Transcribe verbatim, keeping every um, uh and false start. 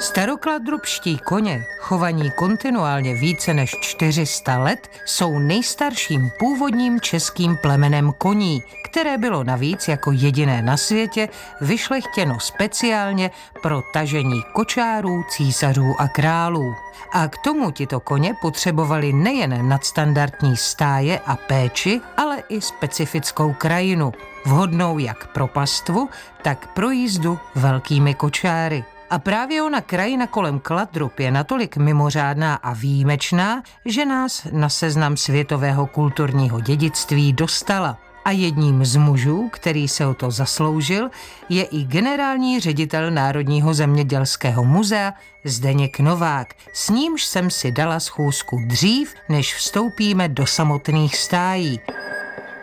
Starokladrubští koně, chovaní kontinuálně více než čtyři sta let, jsou nejstarším původním českým plemenem koní, které bylo navíc jako jediné na světě vyšlechtěno speciálně pro tažení kočárů, císařů a králů. A k tomu tito koně potřebovali nejen nadstandardní stáje a péči, ale i specifickou krajinu, vhodnou jak pro pastvu, tak pro jízdu velkými kočáry. A právě ona krajina kolem Kladrub je natolik mimořádná a výjimečná, že nás na seznam světového kulturního dědictví dostala. A jedním z mužů, který se o to zasloužil, je i generální ředitel Národního zemědělského muzea Zdeněk Novák. S nímž jsem si dala schůzku dřív, než vstoupíme do samotných stájí.